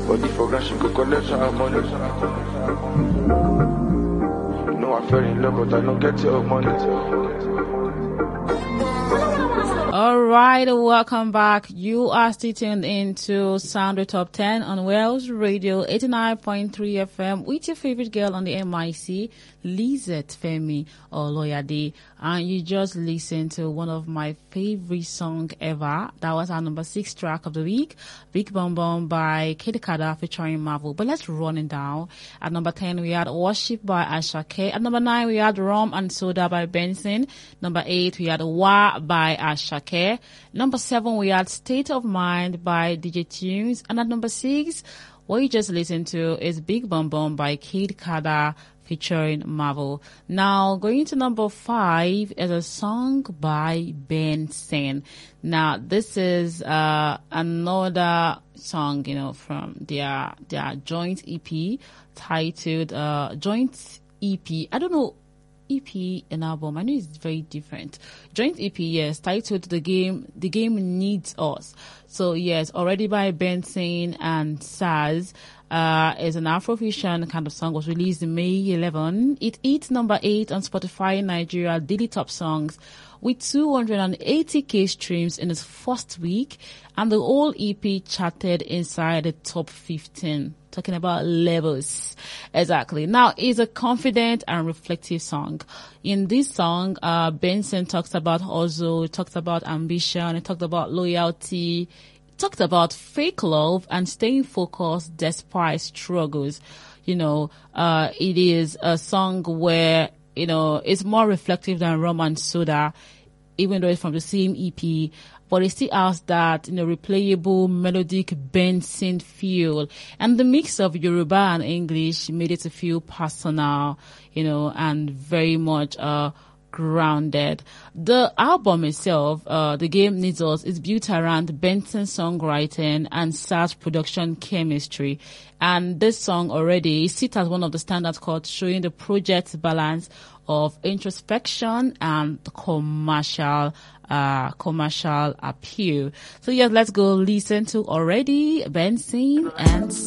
Body for grand, she go collect her money. No, I fell in love, but I don't get your money. All right, welcome back. You are still tuned into Sounder Top 10 on Wells Radio 89.3 FM with your favorite girl on the MIC, Lizette Femi Oloyade. And you just listened to one of my favorite songs ever. That was our number 6 track of the week, Big Bum Bum by Kid Kada featuring Marvel. But let's run it down. At number 10, we had Worship by Ashake. At number 9, we had Rum and Soda by Benson. Number 8, we had Wa by Ashake. Number 7, we had State of Mind by DJ Tunes. And at number 6, what you just listened to is Big Bum Bum by Kid Kada featuring Marvel. Now, going to number 5 is a song by Benson. Now, this is another song, from their joint EP titled Joint EP. I don't know. EP and album. I know it's very different. Joint EP, yes, titled The Game Needs Us. So yes, already by Benson and Saz, is an Afrofusion kind of song, was released May 11. It hit number 8 on Spotify Nigeria Daily Top Songs with 280k streams in its first week, and the whole EP charted inside the top 15. Talking about levels. Exactly. Now, it's a confident and reflective song. In this song, Benson talks about hustle, talks about ambition, he talked about loyalty, talked about fake love and staying focused despite struggles. It is a song where, it's more reflective than Rum and Soda, even though it's from the same EP. But it still has that, replayable, melodic Benson feel. And the mix of Yoruba and English made it feel personal, and very much, grounded. The album itself, The Game Needs Us, is built around Benson's songwriting and Saz production chemistry. And this song already sits as one of the standard chords, showing the project's balance of introspection and commercial appeal. So yes, let's go listen to already Benson and